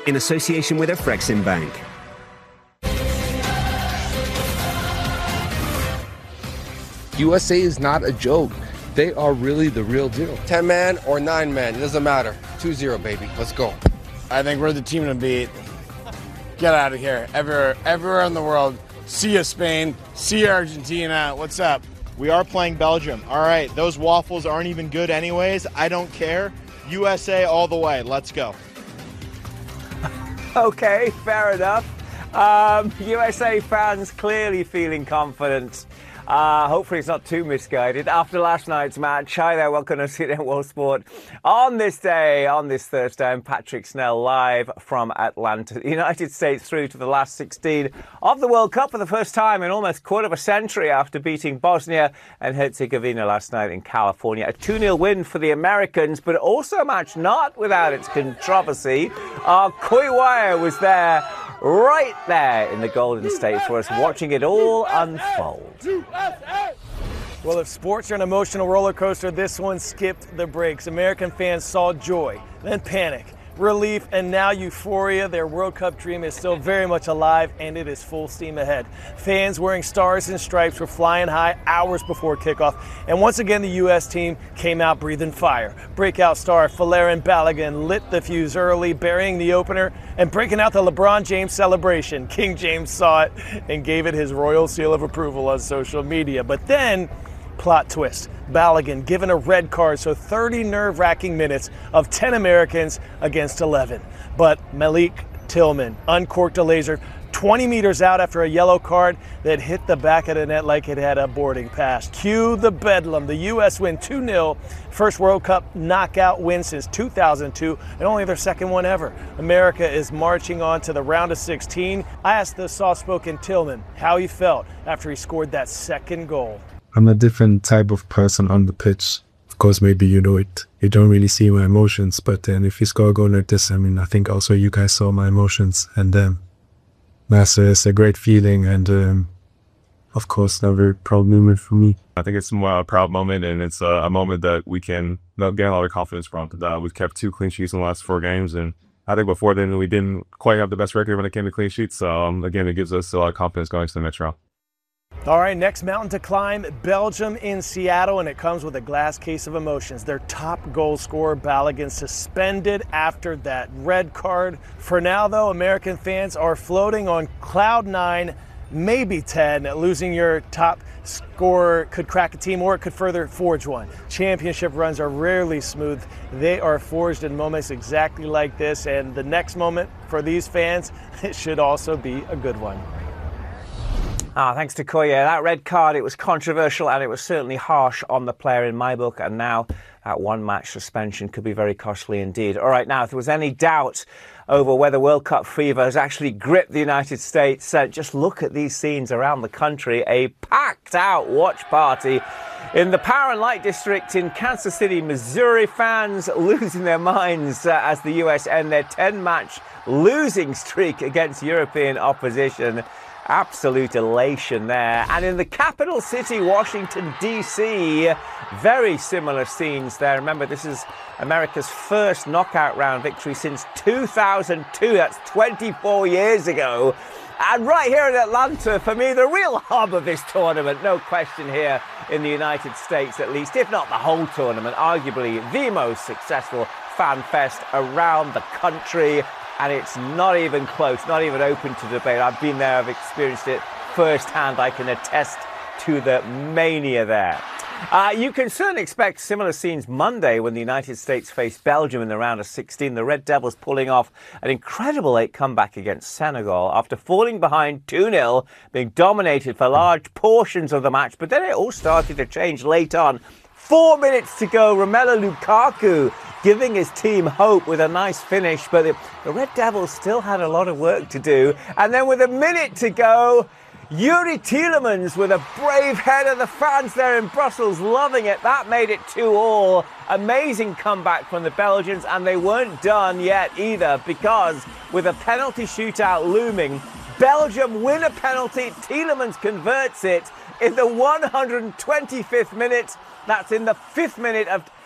in association with Afrexim Bank. USA is not a joke. They are really the real deal. 10-man or 9-man, it doesn't matter. 2-0, baby. Let's go. I think we're the team to beat. Get out of here. Everywhere in the world. See you, Spain. See you, Argentina. What's up? We are playing Belgium. All right, those waffles aren't even good anyways. I don't care. USA all the way. Let's go. Okay, fair enough. USA fans clearly feeling confident. Hopefully it's not too misguided. After last night's match, hi there, welcome to CNN World Sport. On this day, on this Thursday, I'm Patrick Snell, live from Atlanta. The United States through to the last 16 of the World Cup for the first time in almost a quarter of a century after beating Bosnia and Herzegovina last night in California. A 2-0 win for the Americans, but also a match not without its controversy. Coy Wire was there, right there in the Golden State for us, watching it all unfold. Well, if sports are an emotional roller coaster, this one skipped the brakes. American fans saw joy, then panic, relief, and now euphoria. Their World Cup dream is still very much alive, and it is full steam ahead. Fans wearing stars and stripes were flying high hours before kickoff, and once again the U.S. team came out breathing fire. Breakout star Folarin Balogun lit the fuse early, burying the opener and breaking out the LeBron James celebration. King James saw it and gave it his royal seal of approval on social media. But then, plot twist, Balogun given a red card, so 30 nerve-wracking minutes of 10 Americans against 11. But Malik Tillman uncorked a laser 20 meters out after a yellow card that hit the back of the net like it had a boarding pass. Cue the bedlam. The U.S. win 2-0. First World Cup knockout win since 2002, and only their second one ever. America is marching on to the round of 16. I asked the soft-spoken Tillman how he felt after he scored that second goal. I'm a different type of person on the pitch. Of course, maybe you know it. You don't really see my emotions, but then if you score a goal like this, I mean, I think also you guys saw my emotions, and it's a great feeling, and of course, a very proud moment for me. I think it's a proud moment, and it's a moment that we can gain a lot of confidence from. We've kept 2 clean sheets in the last 4 games, and I think before then we didn't quite have the best record when it came to clean sheets. So again, it gives us a lot of confidence going to the next round. All right, next mountain to climb, Belgium in Seattle, and it comes with a glass case of emotions. Their top goal scorer, Balogun, suspended after that red card. For now, though, American fans are floating on cloud 9, maybe 10. Losing your top scorer could crack a team, or it could further forge one. Championship runs are rarely smooth. They are forged in moments exactly like this, and the next moment for these fans, it should also be a good one. Thanks to Koye. That red card, it was controversial and it was certainly harsh on the player in my book. And now that 1-match suspension could be very costly indeed. All right, now, if there was any doubt over whether World Cup fever has actually gripped the United States, just look at these scenes around the country. A packed-out watch party in the Power and Light District in Kansas City, Missouri. Fans losing their minds as the US end their 10-match losing streak against European opposition. Absolute elation there. And in the capital city, Washington, D.C., very similar scenes there. Remember, this is America's first knockout round victory since 2002. That's 24 years ago. And right here in Atlanta, for me, the real hub of this tournament, no question here in the United States at least, if not the whole tournament, arguably the most successful fan fest around the country. And it's not even close, not even open to debate. I've been there, I've experienced it firsthand. I can attest to the mania there. You can certainly expect similar scenes Monday when the United States face Belgium in the round of 16. The Red Devils pulling off an incredible 8 comeback against Senegal after falling behind 2-0, being dominated for large portions of the match. But then it all started to change late on. 4 minutes to go, Romelu Lukaku giving his team hope with a nice finish, but the Red Devils still had a lot of work to do. And then with a minute to go, Yuri Tielemans with a brave header. The fans there in Brussels loving it. That made it 2-2. Amazing comeback from the Belgians, and they weren't done yet either, because with a penalty shootout looming, Belgium win a penalty. Tielemans converts it in the 125th minute. That's in the 5th minute of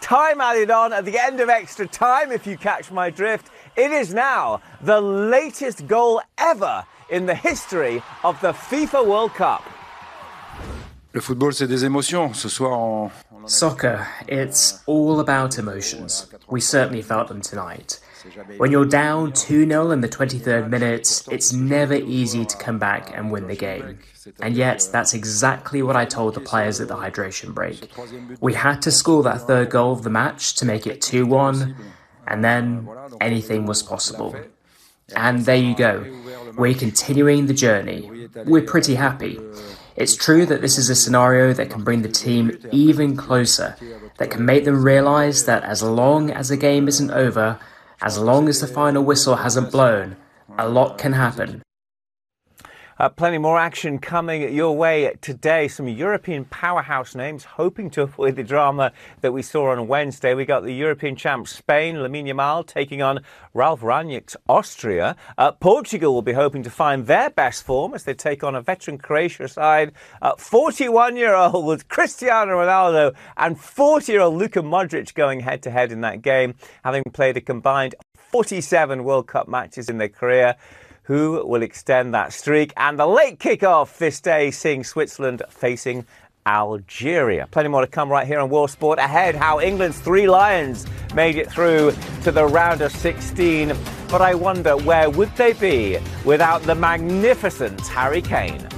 time added on at the end of extra time, if you catch my drift. It is now the latest goal ever in the history of the FIFA World Cup. Le football, c'est des émotions. Ce soir, Soccer, it's all about emotions. We certainly felt them tonight. When you're down 2-0 in the 23rd minute, it's never easy to come back and win the game. And yet, that's exactly what I told the players at the hydration break. We had to score that third goal of the match to make it 2-1, and then anything was possible. And there you go. We're continuing the journey. We're pretty happy. It's true that this is a scenario that can bring the team even closer, that can make them realise that as long as the game isn't over, as long as the final whistle hasn't blown, a lot can happen. Plenty more action coming your way today. Some European powerhouse names hoping to avoid the drama that we saw on Wednesday. We got the European champ Spain, Lamine Yamal, taking on Ralf Rangnick's Austria. Portugal will be hoping to find their best form as they take on a veteran Croatia side. 41-year-old Cristiano Ronaldo and 40-year-old Luka Modric going head-to-head in that game, having played a combined 47 World Cup matches in their career. Who will extend that streak? And the late kick-off this day, seeing Switzerland facing Algeria. Plenty more to come right here on World Sport. Ahead, how England's Three Lions made it through to the round of 16. But I wonder, where would they be without the magnificent Harry Kane?